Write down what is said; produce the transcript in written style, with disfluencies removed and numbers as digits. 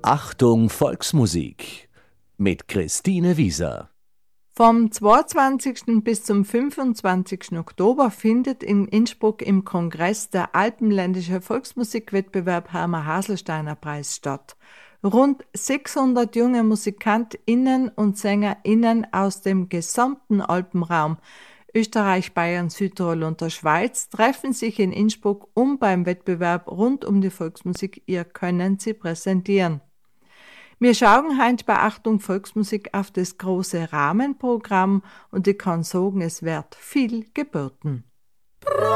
Achtung Volksmusik mit Christine Wieser. Vom 22. bis zum 25. Oktober findet in Innsbruck im Kongress der Alpenländische Volksmusikwettbewerb Hermann Haselsteiner Preis statt. Rund 600 junge MusikantInnen und SängerInnen aus dem gesamten Alpenraum, Österreich, Bayern, Südtirol und der Schweiz treffen sich in Innsbruck, um beim Wettbewerb rund um die Volksmusik ihr Können zu präsentieren. Wir schauen heute bei Achtung Volksmusik auf das große Rahmenprogramm und ich kann sagen, es wird viel geboten.